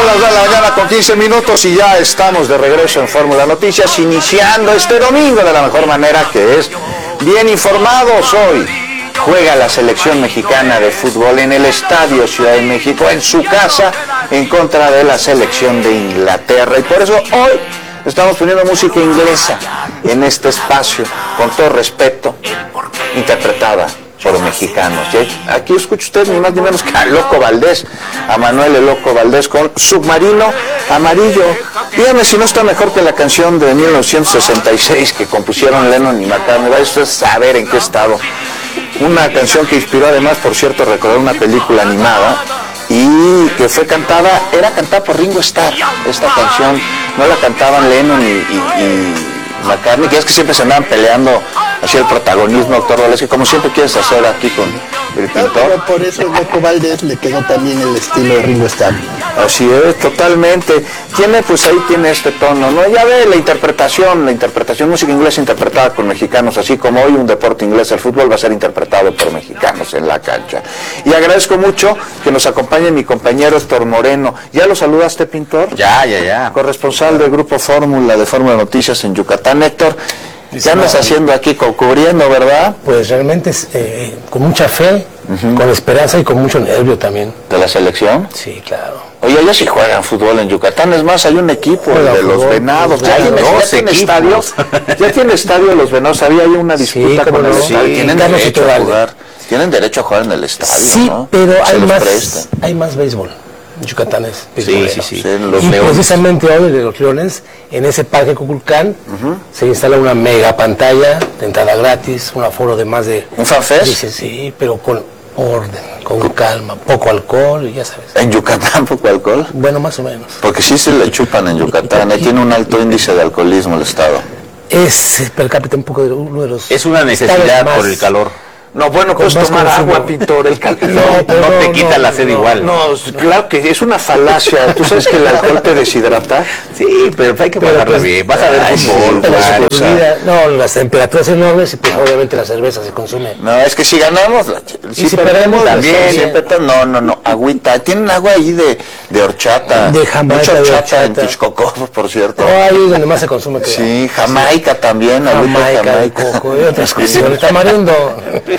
las 2 de la mañana con 15 minutos y ya estamos de regreso en Fórmula Noticias, iniciando este domingo de la mejor manera, que es bien informados. Hoy juega la selección mexicana de fútbol en el Estadio Ciudad de México, en su casa, en contra de la selección de Inglaterra, y por eso hoy estamos poniendo música inglesa en este espacio, con todo respeto, interpretada por mexicanos. Y aquí escucha usted ni más ni menos que a Loco Valdés, a Manuel el Loco Valdés con Submarino Amarillo. Dígame si no está mejor que la canción de 1966 que compusieron Lennon y McCartney. Vaya usted a saber en qué estado. Una canción que inspiró además, por cierto, recordar una película animada y que fue cantada, era cantada por Ringo Starr. Esta canción no la cantaban Lennon y McCartney, que es que siempre se andaban peleando hacia el protagonismo, doctor Valdés, que como siempre quieres hacer aquí con el pintor. Pero por eso Loco Valdés le quedó también el estilo de Ringo Starr. Así es, totalmente. Tiene, pues ahí tiene este tono, ¿no? Ya ve la interpretación, música inglesa interpretada por mexicanos, así como hoy un deporte inglés, el fútbol va a ser interpretado por mexicanos en la cancha. Y agradezco mucho que nos acompañe mi compañero Héctor Moreno. ¿Ya lo saludaste, pintor? Ya. Corresponsal del Grupo Fórmula de Fórmula Noticias en Yucatán. Héctor, ¿qué andas haciendo aquí, cubriendo, verdad? Pues realmente con mucha fe, con esperanza y con mucho nervio también. ¿De la selección? Sí, claro. Oye, ellos sí juegan fútbol en Yucatán, es más, hay un equipo de los Venados. Ya tiene estadio los Venados, había una disputa con el estadio. Tienen derecho a jugar. Tienen derecho a jugar en el estadio, sí, ¿no? pero hay más béisbol. Yucatán es sí. Los y Leones. Precisamente hoy de los Leones, en ese parque Cuculcán, se instala una mega pantalla de entrada gratis, un aforo de más de... ¿Un fanfest? Dice, sí, pero con orden, con calma, poco alcohol, ya sabes. ¿En Yucatán poco alcohol? Bueno, más o menos. Porque sí se le chupan en Yucatán, ahí tiene un alto índice de alcoholismo el estado. Es per cápita uno de los... Es una necesidad por el calor. No, bueno, pues tomar agua, pintor, el calor. No te quita la sed igual. No, claro que es una falacia. ¿Tú sabes que el alcohol te deshidrata? Sí, pero hay que pagarla bien. Vas a ver fútbol. No, las temperaturas enormes y pues obviamente la cerveza se consume. No, es que si ganamos, si perdemos también. Siempre no, agüita. Tienen agua ahí de horchata. De Jamaica. Mucha horchata en Texcoco, por cierto. No, ahí es donde más se consume. Sí, Jamaica también. Jamaica, coco y otras cosas. Tamarindo.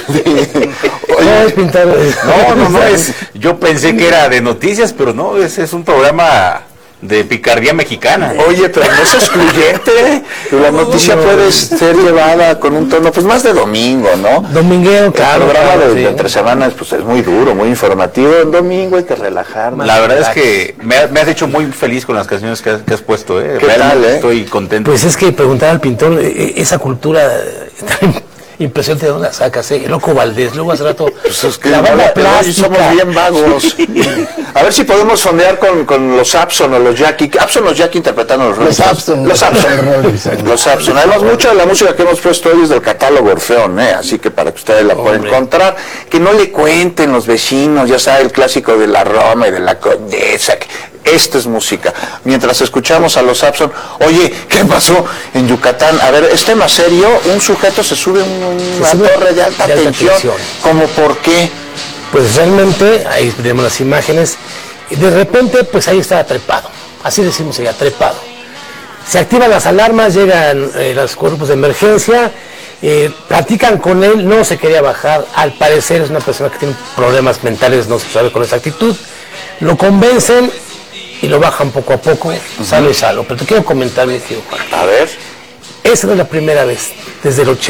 Yo pensé que era de noticias, pero no, es un programa de picardía mexicana. Oye, pero no es excluyente. La noticia puede ser llevada con un tono, pues más de domingo, ¿no? Domingueo, claro. El programa de entre semanas, pues es muy duro, muy informativo. En domingo hay que relajarnos. La verdad es que me has hecho muy feliz con las canciones que has puesto, ¿eh? ¿Qué tal, Estoy contento. Pues es que preguntar al pintor, esa cultura... Impresionante de dónde la sacas, Loco Valdés, luego hace rato pues es que la banda plástica. Somos bien vagos. A ver si podemos sondear con los Abson o los Jackie. Abson o los Jackie interpretando los Abson. Los Abson. Además, mucha de la música que hemos puesto hoy es del catálogo Orfeón, así que para que ustedes la puedan encontrar. Que no le cuenten los vecinos, ya sabe, el clásico de la Roma y de la Condesa. Esta es música. Mientras escuchamos a los Abson, oye, ¿qué pasó en Yucatán? A ver, es tema serio, un sujeto se sube a una torre de alta tensión. ¿Cómo por qué? Pues realmente, ahí tenemos las imágenes, y de repente, pues ahí estaba trepado, así decimos allá, trepado. Se activan las alarmas, llegan los cuerpos de emergencia, platican con él, no se quería bajar, al parecer es una persona que tiene problemas mentales, no se sabe con exactitud, lo convencen, y lo bajan poco a poco, sale salvo. Pero te quiero comentar, mi tío Juan. A ver. Esa no es la primera vez, desde el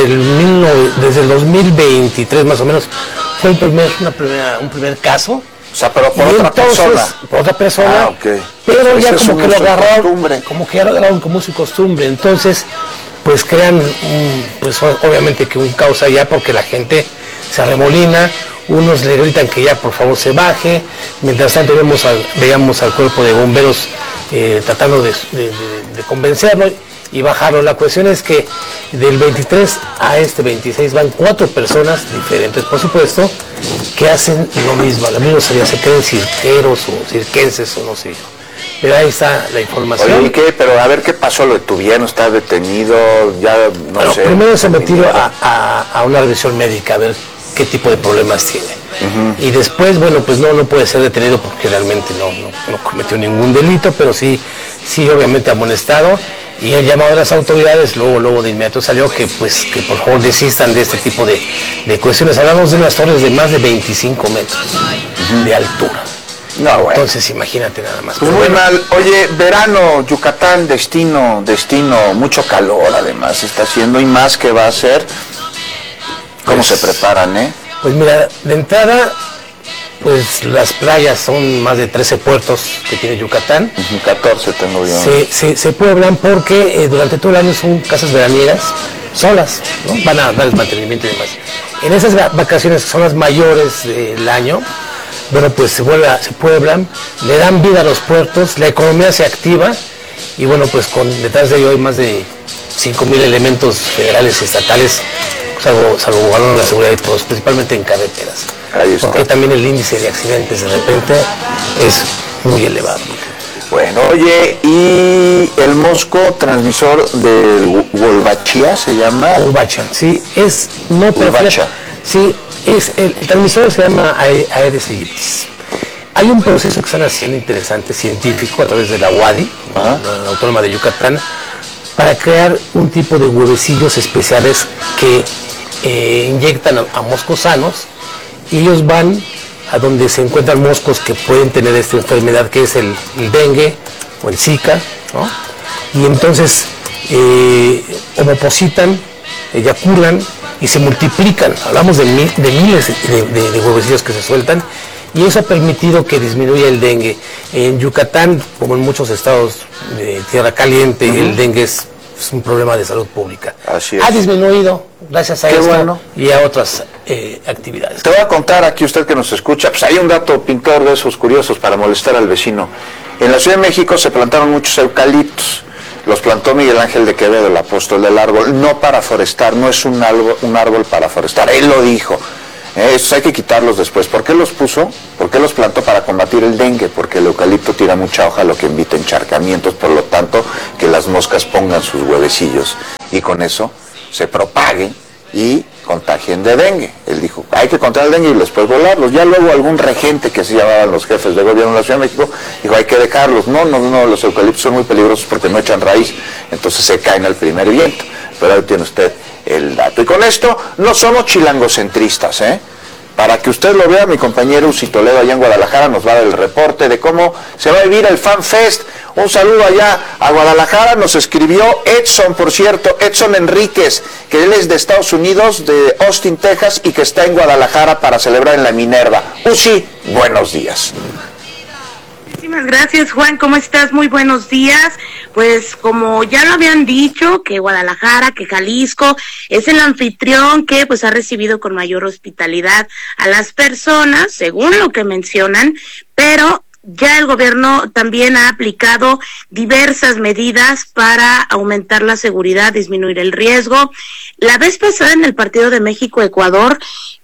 2023 más o menos, fue un primer caso. O sea, pero por otra persona. Por otra persona. Okay. Pero pues ya como que lo agarraron, como su costumbre. Entonces, pues crean, pues obviamente que un caos allá porque la gente se arremolina. Unos le gritan que ya por favor se baje, mientras tanto veíamos al cuerpo de bomberos tratando de convencerlo y bajarlo. La cuestión es que del 23 a este 26 van 4 personas diferentes, por supuesto, que hacen lo mismo. Lo mismo sería, se creen cirqueros o cirquenses o no sé. Pero ahí está la información. Oye, ¿y qué? Pero a ver qué pasó, lo detuvieron, está detenido, ya no sé. Primero se metió a una revisión médica, a ver qué tipo de problemas tiene. Y después, bueno, pues no puede ser detenido porque realmente no cometió ningún delito, pero sí obviamente amonestado, y el llamado de las autoridades luego de inmediato salió que por favor desistan de este tipo de cuestiones. Hablamos de unas torres de más de 25 metros de altura. No, bueno. Entonces imagínate nada más. Pues muy mal. Oye, verano, Yucatán, destino, mucho calor además está haciendo, y más que va a ser. ¿Cómo se preparan, Pues mira, de entrada, pues las playas son más de 13 puertos que tiene Yucatán. 14 tengo yo. Se pueblan porque durante todo el año son casas veraniegas solas, ¿no? Van a dar el mantenimiento y demás. En esas vacaciones, que son las mayores del año, bueno, pues se pueblan, le dan vida a los puertos, la economía se activa, y bueno, pues detrás de ello hay más de 5,000 elementos federales y estatales, salvo la seguridad y todos, principalmente en carreteras. Ahí está. Porque también el índice de accidentes de repente es muy elevado. Bueno, oye, y el Mosco, transmisor del Wolbachia, ¿se llama? Wolbachia, sí, el transmisor se llama Aedes aegyptis. Hay un proceso que están haciendo interesante, científico, a través de la UADY, la Autónoma de Yucatán, para crear un tipo de huevecillos especiales que inyectan a moscos sanos, y ellos van a donde se encuentran moscos que pueden tener esta enfermedad, que es el dengue o el Zika, ¿no? Y entonces ovopositan, eyaculan y se multiplican. Hablamos de miles de huevecillos que se sueltan, y eso ha permitido que disminuya el dengue. En Yucatán, como en muchos estados de tierra caliente, el dengue es un problema de salud pública. Así es. Ha disminuido gracias a esto, bueno, y a otras actividades. Te voy a contar aquí, usted que nos escucha, pues hay un dato pintor de esos curiosos para molestar al vecino. En la Ciudad de México se plantaron muchos eucaliptos. Los plantó Miguel Ángel de Quevedo, el apóstol del árbol, no para forestar, no es un árbol para forestar, él lo dijo. Estos hay que quitarlos después. ¿Por qué los puso? ¿Por qué los plantó? Para combatir el dengue, porque el eucalipto tira mucha hoja, lo que invita encharcamientos, por lo tanto, que las moscas pongan sus huevecillos y con eso se propaguen y contagien de dengue. Él dijo, hay que controlar el dengue y después volarlos. Ya luego algún regente, que se llamaban los jefes de gobierno de la Ciudad de México, dijo, hay que dejarlos. No, los eucaliptos son muy peligrosos porque no echan raíz, entonces se caen al primer viento. Pero ahí tiene usted el dato. Y con esto no somos chilangocentristas, Para que usted lo vea, mi compañero Uzi Toledo allá en Guadalajara nos va a dar el reporte de cómo se va a vivir el Fan Fest. Un saludo allá a Guadalajara, nos escribió Edson, por cierto, Edson Enríquez, que él es de Estados Unidos, de Austin, Texas, y que está en Guadalajara para celebrar en la Minerva. Uzi, buenos días. Muchísimas gracias, Juan, ¿cómo estás? Muy buenos días. Pues como ya lo habían dicho, que Guadalajara, que Jalisco es el anfitrión que pues ha recibido con mayor hospitalidad a las personas, según lo que mencionan, pero ya el gobierno también ha aplicado diversas medidas para aumentar la seguridad, disminuir el riesgo. La vez pasada en el partido de México-Ecuador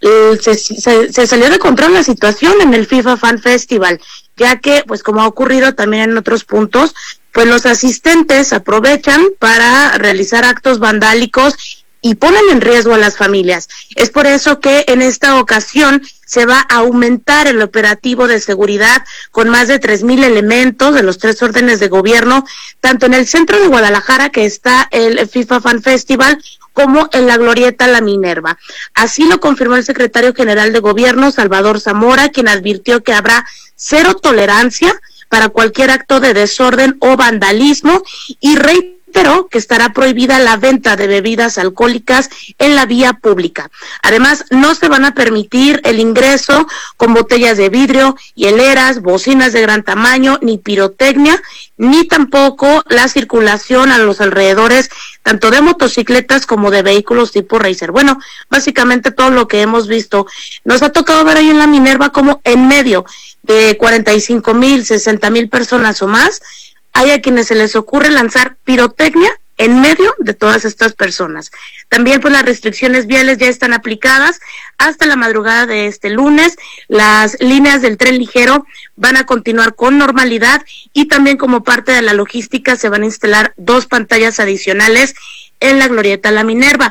se salió de control la situación en el FIFA Fan Festival, ya que, pues como ha ocurrido también en otros puntos, pues los asistentes aprovechan para realizar actos vandálicos y ponen en riesgo a las familias. Es por eso que en esta ocasión se va a aumentar el operativo de seguridad con más de 3,000 elementos de los 3 órdenes de gobierno, tanto en el centro de Guadalajara, que está el FIFA Fan Festival, como en la Glorieta La Minerva. Así lo confirmó el secretario general de Gobierno, Salvador Zamora, quien advirtió que habrá 0 tolerancia para cualquier acto de desorden o vandalismo, y reiteró que estará prohibida la venta de bebidas alcohólicas en la vía pública. Además, no se van a permitir el ingreso con botellas de vidrio, hieleras, bocinas de gran tamaño, ni pirotecnia, ni tampoco la circulación a los alrededores tanto de motocicletas como de vehículos tipo racer. Bueno, básicamente todo lo que hemos visto. Nos ha tocado ver ahí en la Minerva como en medio de 45,000, 60,000 personas o más, hay a quienes se les ocurre lanzar pirotecnia en medio de todas estas personas. También pues las restricciones viales ya están aplicadas hasta la madrugada de este lunes. Las líneas del tren ligero van a continuar con normalidad, y también como parte de la logística se van a instalar 2 pantallas adicionales en la Glorieta La Minerva.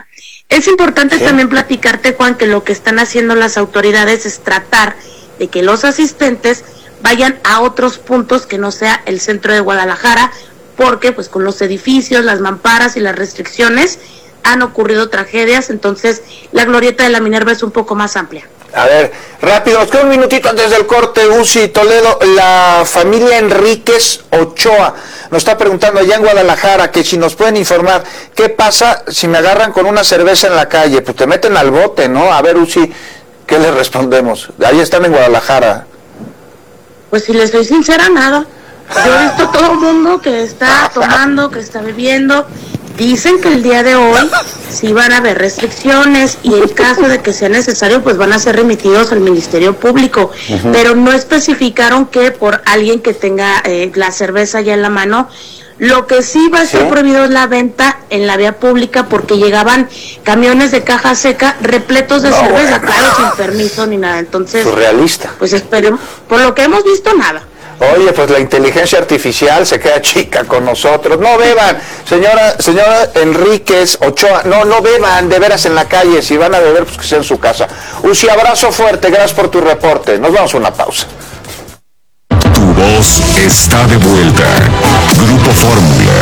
Es importante también platicarte, Juan, que lo que están haciendo las autoridades es tratar de que los asistentes vayan a otros puntos que no sea el centro de Guadalajara, porque pues con los edificios, las mamparas y las restricciones han ocurrido tragedias, entonces la glorieta de la Minerva es un poco más amplia. A ver, rápido, nos queda un minutito antes del corte. Uzi Toledo, la familia Enríquez Ochoa nos está preguntando allá en Guadalajara que si nos pueden informar qué pasa si me agarran con una cerveza en la calle. Pues te meten al bote, ¿no? A ver, Uzi, ¿qué les respondemos? Ahí están en Guadalajara. Pues si les soy sincera, nada. Yo he visto todo el mundo que está tomando, que está bebiendo. Dicen que el día de hoy sí van a haber restricciones y en caso de que sea necesario pues van a ser remitidos al Ministerio Público, pero no especificaron que por alguien que tenga la cerveza ya en la mano. Lo que sí va a estar prohibido es la venta en la vía pública porque llegaban camiones de caja seca repletos de cerveza, claro, sin permiso ni nada. Entonces, surrealista. Pues esperemos, por lo que hemos visto, nada. Oye, pues la inteligencia artificial se queda chica con nosotros. No beban, señora Enríquez Ochoa, no beban de veras en la calle. Si van a beber, pues que sea en su casa. Uzi, abrazo fuerte, gracias por tu reporte. Nos vamos a una pausa. Tu voz está de vuelta. Grupo Fórmula.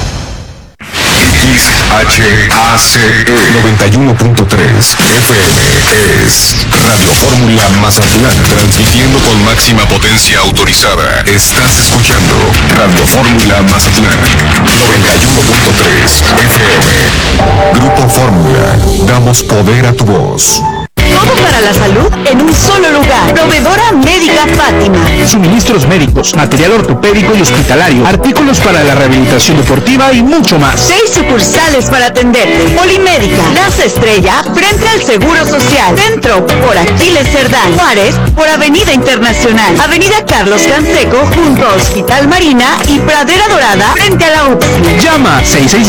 XHACE 91.3 FM es Radio Fórmula Mazatlán, transmitiendo con máxima potencia autorizada. Estás escuchando Radio Fórmula Mazatlán 91.3 FM. Grupo Fórmula, damos poder a tu voz. Todo para la salud en un solo lugar. Proveedora Médica Fátima. Suministros médicos, material ortopédico y hospitalario, artículos para la rehabilitación deportiva y mucho más. 6 sucursales para atenderte. Polimédica, Plaza Estrella, frente al Seguro Social. Centro, por Aquiles Cerdán. Juárez, por Avenida Internacional. Avenida Carlos Canseco, junto a Hospital Marina y Pradera Dorada, frente a la UPSI. Llama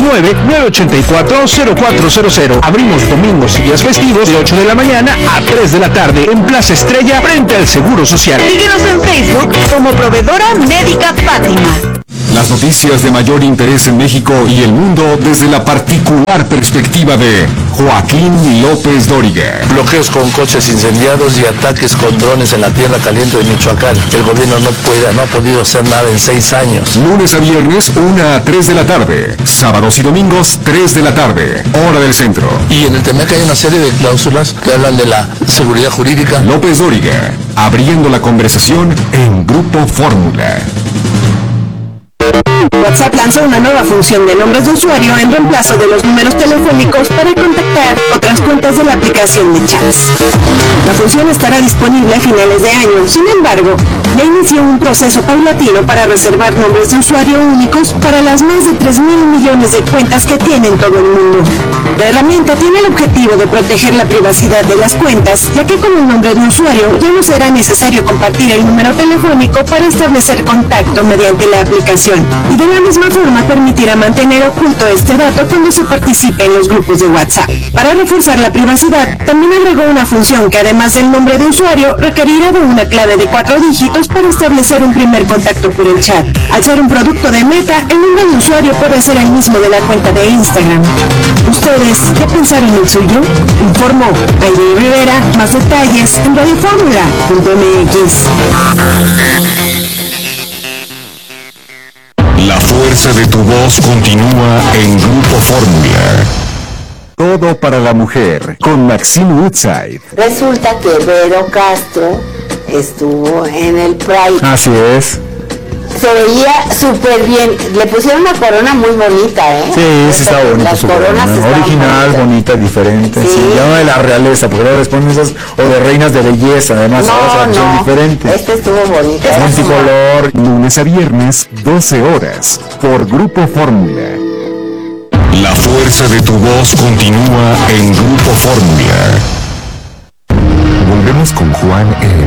669-984-0400. Abrimos domingos y días festivos de 8 de la mañana a 3 de la tarde en Plaza Estrella frente al Seguro Social. Síguenos en Facebook como Proveedora Médica Fátima. Las noticias de mayor interés en México y el mundo desde la particular perspectiva de Joaquín López Dóriga. Bloqueos con coches incendiados y ataques con drones en la tierra caliente de Michoacán. El gobierno no ha podido hacer nada en 6 años. Lunes a viernes, 1 a 3 de la tarde. Sábados y domingos, 3 de la tarde. Hora del centro. Y en el TEMEC hay una serie de cláusulas que hablan de la seguridad jurídica. López Dóriga, abriendo la conversación en Grupo Fórmula. WhatsApp lanzó una nueva función de nombres de usuario en reemplazo de los números telefónicos para contactar otras cuentas de la aplicación de chats. La función estará disponible a finales de año, sin embargo, ya inició un proceso paulatino para reservar nombres de usuario únicos para las más de 3.000 millones de cuentas que tiene en todo el mundo. La herramienta tiene el objetivo de proteger la privacidad de las cuentas, ya que con el nombre de usuario ya no será necesario compartir el número telefónico para establecer contacto mediante la aplicación. Y de la misma forma permitirá mantener oculto este dato cuando se participe en los grupos de WhatsApp. Para reforzar la privacidad, también agregó una función que además del nombre de usuario, requerirá de una clave de 4 dígitos para establecer un primer contacto por el chat. Al ser un producto de Meta, el nombre de usuario puede ser el mismo de la cuenta de Instagram. ¿Ustedes qué pensaron en el suyo? Informó Aide Rivera. Más detalles en radioformula.mx. La fuerza de tu voz continúa en Grupo Fórmula. Todo para la mujer, con Maxine Woodside. Resulta que Vero Castro estuvo en el Pride. Así es. Se veía súper bien. Le pusieron una corona muy bonita, ¿eh? Sí, está bonita. Las coronas original, bonita, diferente. Sí, ya no de la realeza, porque ahora les ponen esas, o de reinas de belleza, además, ahora son diferentes. Este estuvo bonito. Multicolor, lunes a viernes, 12 horas, por Grupo Fórmula. La fuerza de tu voz continúa en Grupo Fórmula. Volvemos con Juan en